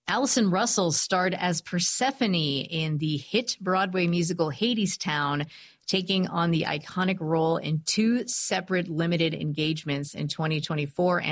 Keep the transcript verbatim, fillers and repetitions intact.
Allison Russell starred as Persephone in the hit Broadway musical Hadestown, taking on the iconic role in two separate limited engagements in twenty twenty-four.